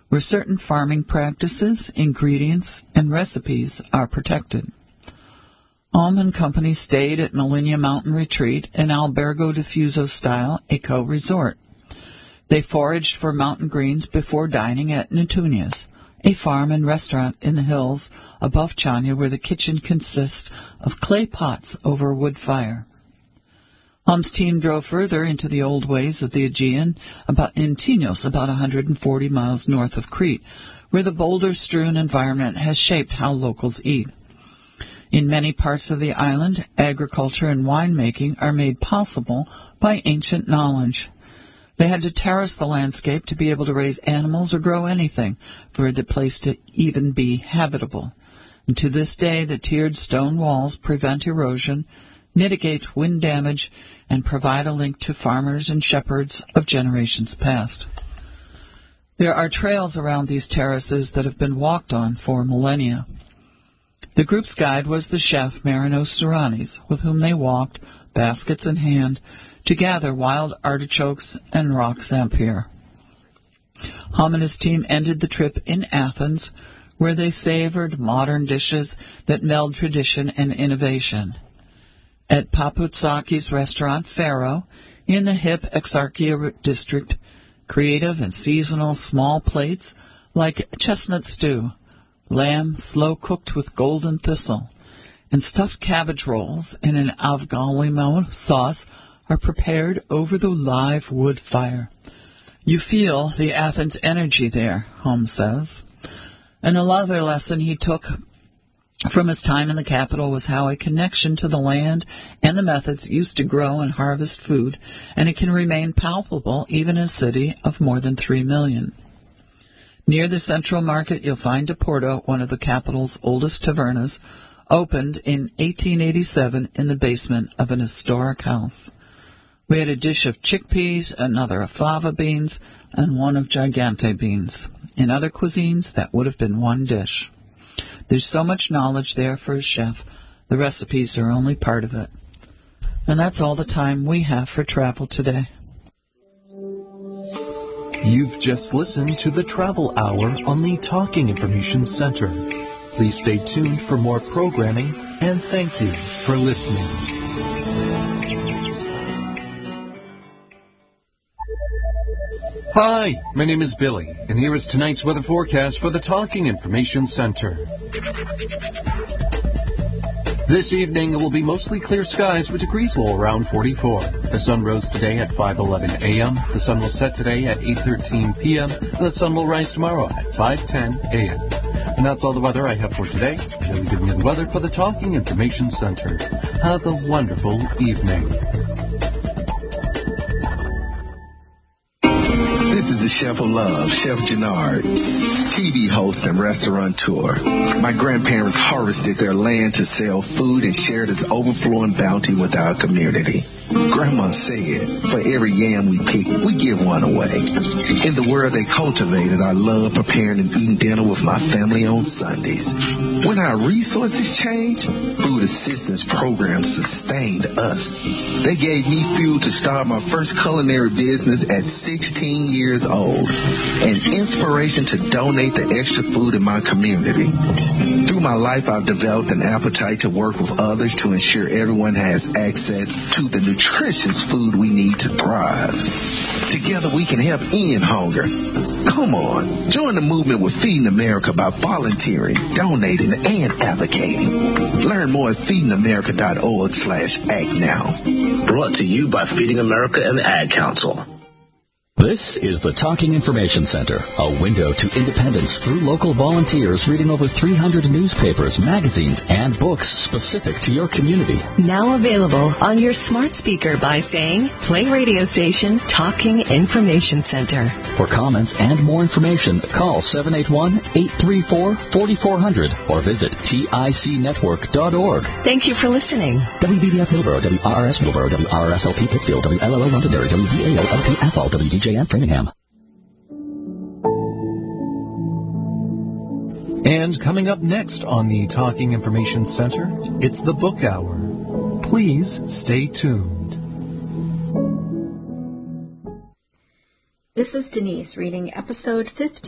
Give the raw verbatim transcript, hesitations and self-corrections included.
where certain farming practices, ingredients, and recipes are protected. Alm and Company stayed at Millennium Mountain Retreat, an Albergo Diffuso-style eco-resort. They foraged for mountain greens before dining at Netunias, a farm and restaurant in the hills above Chania where the kitchen consists of clay pots over a wood fire. Alm's team drove further into the old ways of the Aegean, about in Tinos, about one hundred forty miles north of Crete, where the boulder-strewn environment has shaped how locals eat. In many parts of the island, agriculture and winemaking are made possible by ancient knowledge. They had to terrace the landscape to be able to raise animals or grow anything for the place to even be habitable. And to this day, the tiered stone walls prevent erosion, mitigate wind damage, and provide a link to farmers and shepherds of generations past. There are trails around these terraces that have been walked on for millennia. The group's guide was the chef Marinos Suranis, with whom they walked, baskets in hand, to gather wild artichokes and rock sampier. Hum and his team ended the trip in Athens, where they savored modern dishes that meld tradition and innovation. At Papoutsaki's restaurant, Pharaoh, in the hip Exarchia district, creative and seasonal small plates like chestnut stew, lamb slow-cooked with golden thistle, and stuffed cabbage rolls in an avgalimo sauce are prepared over the live wood fire. You feel the Athens energy there, Holmes says. And another lesson he took from his time in the capital was how a connection to the land and the methods used to grow and harvest food, and it can remain palpable even in a city of more than three million. Near the Central Market, you'll find Deporto, one of the capital's oldest tavernas, opened in eighteen eighty-seven in the basement of an historic house. We had a dish of chickpeas, another of fava beans, and one of gigante beans. In other cuisines, that would have been one dish. There's so much knowledge there for a chef. The recipes are only part of it. And that's all the time we have for travel today. You've just listened to the Travel Hour on the Talking Information Center. Please stay tuned for more programming, and thank you for listening. Hi, my name is Billy, and here is tonight's weather forecast for the Talking Information Center. This evening, it will be mostly clear skies with degrees low around forty-four. The sun rose today at five eleven a.m. The sun will set today at eight thirteen p.m. And the sun will rise tomorrow at five ten a.m. And that's all the weather I have for today. I'll be giving you the weather for the Talking Information Center. Have a wonderful evening. This is the Chef of Love, Chef Gennard, T V host and restaurateur. My grandparents harvested their land to sell food and share this overflowing bounty with our community. Grandma said, for every yam we pick, we give one away. In the world they cultivated, I love preparing and eating dinner with my family on Sundays. When our resources changed, food assistance programs sustained us. They gave me fuel to start my first culinary business at sixteen years old, and inspiration to donate the extra food in my community. Through my life, I've developed an appetite to work with others to ensure everyone has access to the nutritious food we need to thrive. Together we can help end hunger. Come on, join the movement with Feeding America by volunteering, donating, and advocating. Learn more at feeding america dot org slash act now. Brought to you by Feeding America and the Ad Council. This is the Talking Information Center, a window to independence through local volunteers reading over three hundred newspapers, magazines, and books specific to your community. Now available on your smart speaker by saying, play radio station Talking Information Center. For comments and more information, call seven eight one, eight three four, four four zero zero or visit tic network dot org. Thank you for listening. W B B F Hillsborough, W R R S Middleborough, W R R S L P Pittsfield, W L L O Londonderry, W V A O L P Athol, W D J N Framingham. And coming up next on the Talking Information Center, it's the Book Hour. Please stay tuned. This is Denise reading episode fifty.